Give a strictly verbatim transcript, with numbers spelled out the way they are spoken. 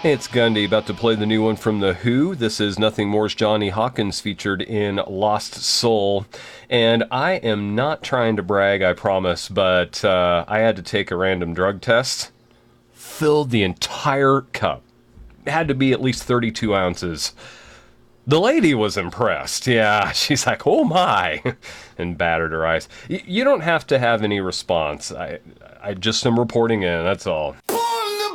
It's Gundy, about to play the new one from The Who. This is Nothing More's Johnny Hawkins featured in Lost Soul. And I am not trying to brag, I promise, but uh, I had to take a random drug test. Filled the entire cup. It had to be at least thirty-two ounces. The lady was impressed. Yeah, she's like, oh my, and battered her eyes. Y- you don't have to have any response. I, I just am reporting in, that's all.